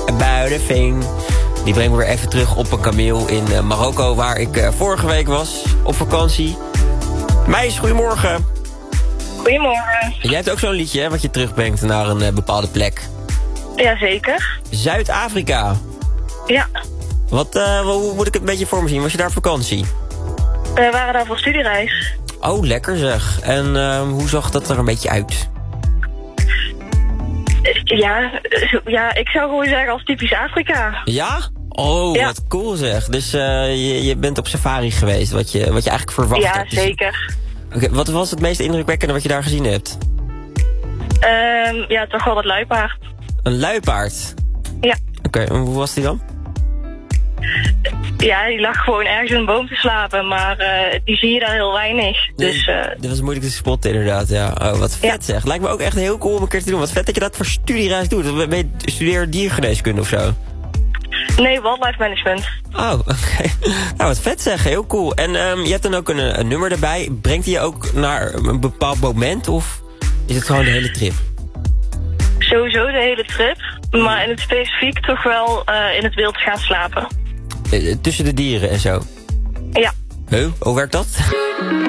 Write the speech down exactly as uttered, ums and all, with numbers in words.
about a thing. Die brengt me weer even terug op een kameel in uh, Marokko, waar ik uh, vorige week was op vakantie. Meis, goedemorgen. Goedemorgen. Jij hebt ook zo'n liedje, hè, wat je terugbrengt naar een uh, bepaalde plek. Jazeker. Zuid-Afrika. Ja. Wat, uh, hoe moet ik het een beetje voor me zien? Was je daar op vakantie? We waren daar voor studiereis. Oh, lekker zeg. En uh, hoe zag dat er een beetje uit? Ja, ja, ik zou gewoon zeggen als typisch Afrika. Ja? Oh, ja. Wat cool zeg. Dus uh, je, je bent op safari geweest, wat je, wat je eigenlijk verwacht ja, hebt. Ja, zeker. Oké, okay, wat was het meest indrukwekkende wat je daar gezien hebt? Um, ja, toch wel het luipaard. Een luipaard? Ja. Oké, okay, en hoe was die dan? Ja, die lag gewoon ergens in een boom te slapen, maar uh, die zie je daar heel weinig. Nee, dus, uh... dat was moeilijk te spotten inderdaad, ja. Oh, wat vet ja. zeg. Lijkt me ook echt heel cool om een keer te doen. Wat vet dat je dat voor studiereis doet. Ben je studeer diergeneeskunde of zo? Nee, wildlife management. Oh, oké. Okay. Nou, wat vet zeg. Heel cool. En um, je hebt dan ook een, een nummer erbij. Brengt hij je ook naar een bepaald moment of is het gewoon de hele trip? Sowieso de hele trip, maar in het specifiek toch wel uh, in het wild gaan slapen. Uh, tussen de dieren en zo? Ja. Huh? Hoe werkt dat?